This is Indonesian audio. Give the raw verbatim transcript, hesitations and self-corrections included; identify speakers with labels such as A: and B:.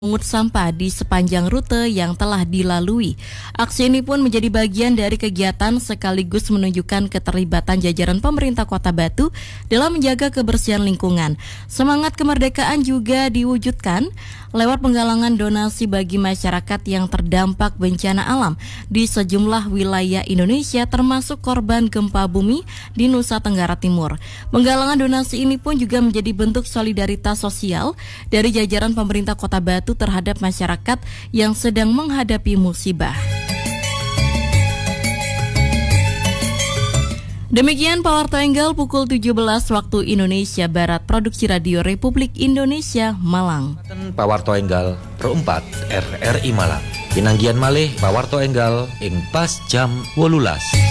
A: Mengut sampah di sepanjang rute yang telah dilalui. Aksi ini pun menjadi bagian dari kegiatan sekaligus menunjukkan keterlibatan jajaran pemerintah Kota Batu dalam menjaga kebersihan lingkungan. Semangat kemerdekaan juga diwujudkan lewat penggalangan donasi bagi masyarakat yang terdampak bencana alam di sejumlah wilayah Indonesia termasuk korban gempa bumi di Nusa Tenggara Timur. Penggalangan donasi ini pun juga menjadi bentuk solidaritas sosial dari jajaran pemerintah Kota Batu terhadap masyarakat yang sedang menghadapi musibah. Demikian Power Triangle pukul tujuh belas waktu Indonesia Barat, Produksi Radio Republik Indonesia, Malang.
B: Power Triangle perempat R R I Malang. Pinanggian malih Power Triangle ing pas jam wolulas.